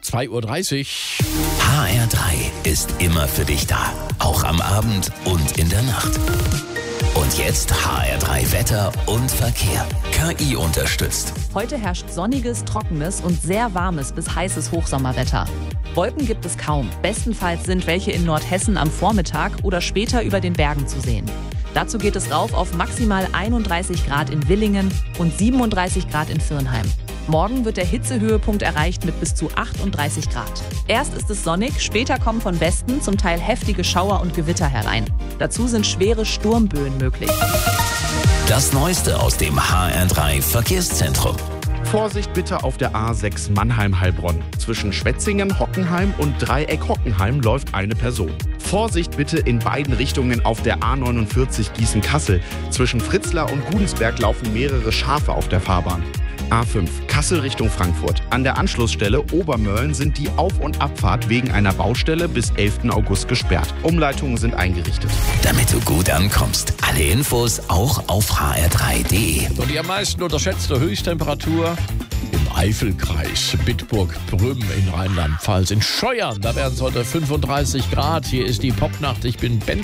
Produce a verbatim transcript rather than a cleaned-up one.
zwei Uhr dreißig. H R drei ist immer für dich da. Auch am Abend und in der Nacht. Und jetzt H R drei Wetter und Verkehr. K I unterstützt. Heute herrscht sonniges, trockenes und sehr warmes bis heißes Hochsommerwetter. Wolken gibt es kaum. Bestenfalls sind welche in Nordhessen am Vormittag oder später über den Bergen zu sehen. Dazu geht es rauf auf maximal einunddreißig Grad in Villingen und siebenunddreißig Grad in Virnheim. Morgen wird der Hitzehöhepunkt erreicht mit bis zu achtunddreißig Grad. Erst ist es sonnig, später kommen von Westen zum Teil heftige Schauer und Gewitter herein. Dazu sind schwere Sturmböen möglich. Das Neueste aus dem H R drei Verkehrszentrum. Vorsicht bitte auf der A sechs Mannheim-Heilbronn. Zwischen Schwetzingen, Hockenheim und Dreieck Hockenheim läuft eine Person. Vorsicht bitte in beiden Richtungen auf der A neunundvierzig Gießen-Kassel. Zwischen Fritzlar und Gudensberg laufen mehrere Schafe auf der Fahrbahn. A fünf Kassel Richtung Frankfurt. An der Anschlussstelle Obermörlen sind die Auf- und Abfahrt wegen einer Baustelle bis elften August gesperrt. Umleitungen sind eingerichtet. Damit du gut ankommst. Alle Infos auch auf h r drei punkt d e. So, die am meisten unterschätzte Höchsttemperatur im Eifelkreis, Bitburg-Brünn in Rheinland-Pfalz. In Scheuern, da werden es heute fünfunddreißig Grad. Hier ist die Popnacht. Ich bin Ben